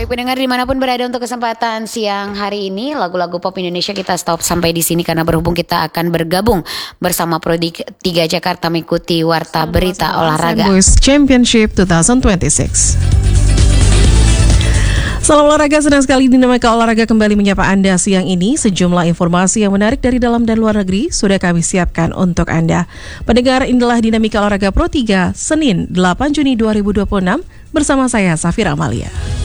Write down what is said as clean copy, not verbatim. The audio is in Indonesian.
Baik pendengar dimanapun berada, untuk kesempatan siang hari ini lagu-lagu pop Indonesia kita stop sampai di sini karena berhubung kita akan bergabung bersama Prodi 3 Jakarta mengikuti Warta Berita Olahraga Boys Championship 2026. Salam olahraga, senang sekali Dinamika Olahraga kembali menyapa Anda siang ini. Sejumlah informasi yang menarik dari dalam dan luar negeri sudah kami siapkan untuk Anda. Pendengar, inilah Dinamika Olahraga Pro 3 Senin 8 Juni 2026 bersama saya Safira Amalia.